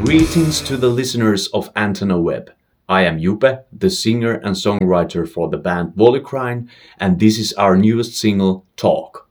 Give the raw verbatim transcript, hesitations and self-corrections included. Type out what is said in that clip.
Greetings to the listeners of Antenna Web. I am Jupe, the singer and songwriter for the band Volleycrine, and this is our newest single, Talk.